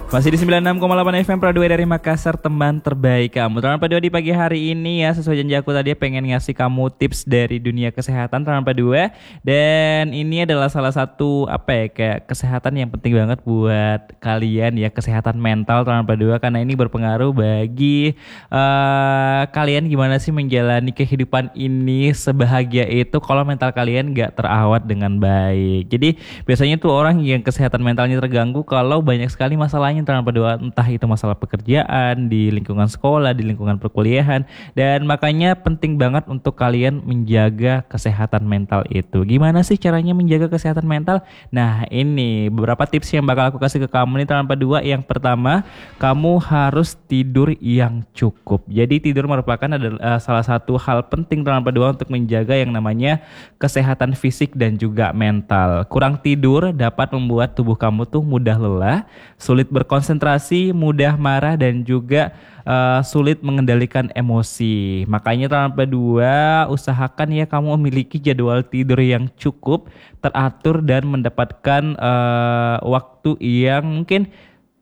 Masih di 96,8 FM Pradua dari Makassar, teman terbaik kamu. Teman Pradua di pagi hari ini ya, sesuai janji aku tadi pengen ngasih kamu tips dari dunia kesehatan teman Pradua. Dan ini adalah salah satu kayak kesehatan yang penting banget buat kalian ya, kesehatan mental teman Pradua, karena ini berpengaruh bagi kalian gimana sih menjalani kehidupan ini sebahagia itu kalau mental kalian gak terawat dengan baik. Jadi biasanya tuh orang yang kesehatan mentalnya terganggu kalau banyak sekali masalahnya teman Pradua, entah itu masalah pekerjaan, di lingkungan sekolah, di lingkungan perkuliahan, dan makanya penting banget untuk kalian menjaga kesehatan mental itu. Gimana sih caranya menjaga kesehatan mental? Nah, ini beberapa tips yang bakal aku kasih ke kamu nih teman Pradua. Yang pertama, kamu harus tidur yang cukup. Jadi tidur merupakan adalah salah satu hal penting teman Pradua untuk menjaga yang namanya kesehatan fisik dan juga mental. Kurang tidur dapat membuat tubuh kamu tuh mudah lelah, sulit berkonsentrasi, mudah marah, dan juga sulit mengendalikan emosi. Makanya teman Pradua, usahakan ya kamu memiliki jadwal tidur yang cukup, teratur, dan mendapatkan waktu yang mungkin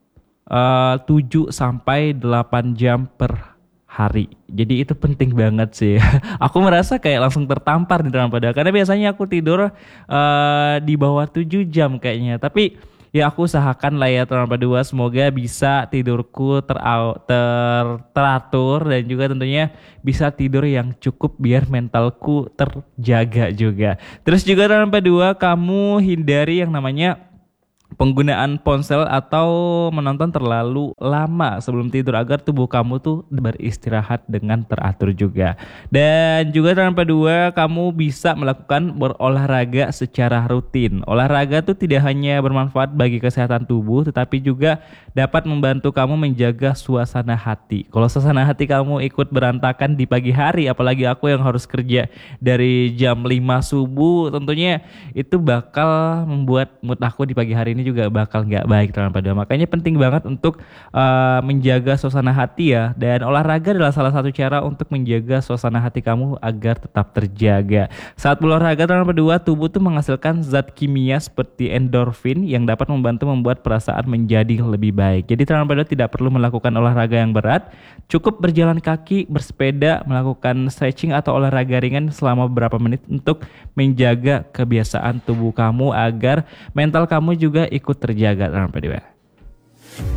7 sampai 8 jam per hari. Jadi itu penting banget sih. Aku merasa kayak langsung tertampar di dalam Pradua, karena biasanya aku tidur di bawah 7 jam kayaknya. Tapi ya aku usahakan lah ya teman Pradua, semoga bisa tidurku teratur dan juga tentunya bisa tidur yang cukup biar mentalku terjaga juga. Terus juga teman Pradua, kamu hindari yang namanya penggunaan ponsel atau menonton terlalu lama sebelum tidur agar tubuh kamu tuh beristirahat dengan teratur juga. Dan juga teman Pradua, kamu bisa melakukan berolahraga secara rutin. Olahraga tuh tidak hanya bermanfaat bagi kesehatan tubuh, tetapi juga dapat membantu kamu menjaga suasana hati. Kalau suasana hati kamu ikut berantakan di pagi hari, apalagi aku yang harus kerja dari jam 5 subuh, tentunya itu bakal membuat mood aku di pagi hari ini juga bakal nggak baik teman Pradua. Makanya penting banget untuk menjaga suasana hati ya, dan olahraga adalah salah satu cara untuk menjaga suasana hati kamu agar tetap terjaga. Saat berolahraga teman Pradua, tubuh tuh menghasilkan zat kimia seperti endorfin yang dapat membuat perasaan menjadi lebih baik. Jadi teman Pradua tidak perlu melakukan olahraga yang berat, cukup berjalan kaki, bersepeda, melakukan stretching atau olahraga ringan selama beberapa menit untuk menjaga kebiasaan tubuh kamu agar mental kamu juga ikut terjaga teman Pradua.